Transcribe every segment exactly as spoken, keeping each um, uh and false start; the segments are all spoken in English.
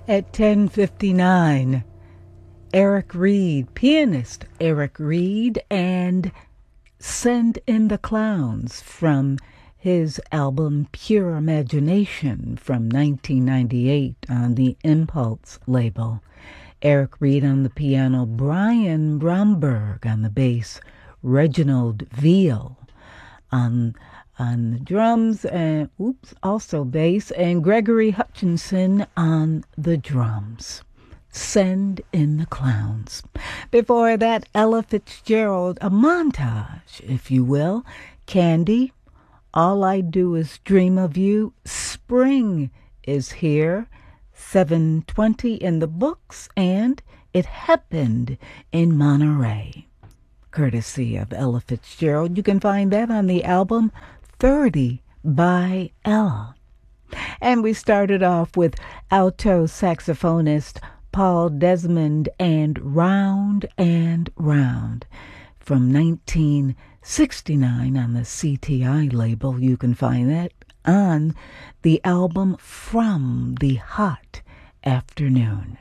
At ten fifty-nine, Eric Reed, pianist Eric Reed, and Send in the Clowns from his album Pure Imagination from nineteen ninety-eight on the Impulse label. Eric Reed on the piano, Brian Bromberg on the bass, Reginald Veal on on the drums, and oops, also bass, and Gregory Hutchinson on the drums. Send in the Clowns. Before that, Ella Fitzgerald, a montage, if you will. Candy, All I Do Is Dream of You. Spring is here. seven twenty in the books, and It Happened in Monterey. Courtesy of Ella Fitzgerald. You can find that on the album thirty by Ella. And we started off with alto saxophonist Paul Desmond and Round and Round from nineteen sixty-nine on the C T I label. You can find that on the album From the Hot Afternoon.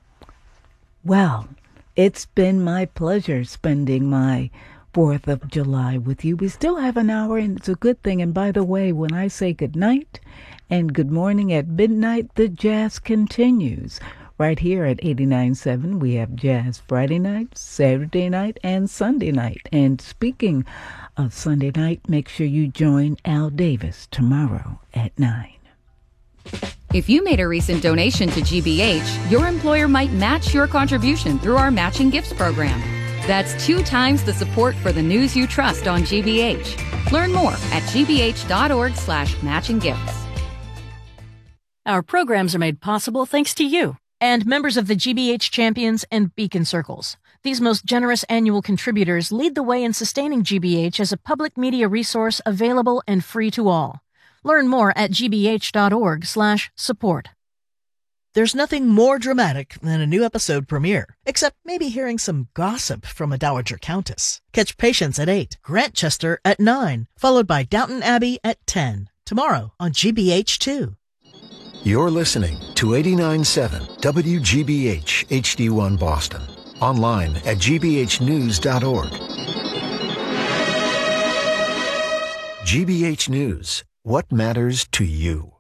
Well, it's been my pleasure spending my fourth of July with you. We still have an hour, and it's a good thing. And by the way, when I say good night and good morning at midnight, the jazz continues. Right here at eighty-nine point seven, we have jazz Friday night, Saturday night, and Sunday night. And speaking of Sunday night, make sure you join Al Davis tomorrow at nine. If you made a recent donation to G B H, your employer might match your contribution through our Matching Gifts program. That's two times the support for the news you trust on G B H. Learn more at gbh.org slash matching gifts. Our programs are made possible thanks to you and members of the G B H Champions and Beacon Circles. These most generous annual contributors lead the way in sustaining G B H as a public media resource available and free to all. Learn more at gbh.org slash support. There's nothing more dramatic than a new episode premiere, except maybe hearing some gossip from a Dowager Countess. Catch Patience at eight, Grantchester at nine, followed by Downton Abbey at ten. Tomorrow on G B H two. You're listening to eighty-nine point seven W G B H H D one Boston. Online at g b h news dot org. G B H News. What matters to you?